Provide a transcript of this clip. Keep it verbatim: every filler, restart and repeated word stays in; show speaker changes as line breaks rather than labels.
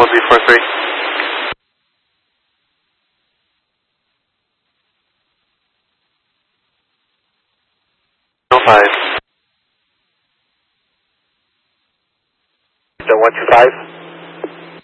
Z four three. Oh five.
The one two five.